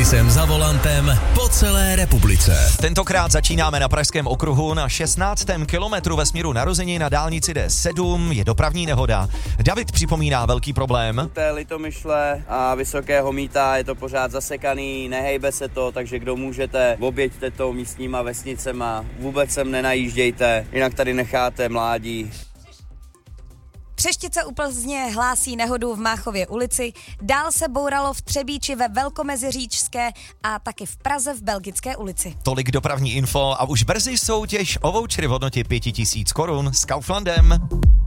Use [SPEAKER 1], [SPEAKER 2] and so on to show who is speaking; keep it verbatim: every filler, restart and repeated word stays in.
[SPEAKER 1] Denisem za volantem po celé republice.
[SPEAKER 2] Tentokrát začínáme na Pražském okruhu na šestnáctém kilometru ve směru narození na dálnici D sedm. Je dopravní nehoda. David připomíná velký problém.
[SPEAKER 3] Té Litomyšle a Vysokého Mýta je to pořád zasekaný, nehejbe se to, takže kdo můžete, objeďte to místníma vesnicema, vůbec sem nenajíždějte, jinak tady necháte mládí.
[SPEAKER 4] Třeštice u Plzně hlásí nehodu v Máchově ulici, dál se bouralo v Třebíči ve Velkomeziříčské a taky v Praze v Belgické ulici.
[SPEAKER 2] Tolik dopravní info a už brzy soutěž o vouchery v hodnotě pět tisíc korun s Kauflandem.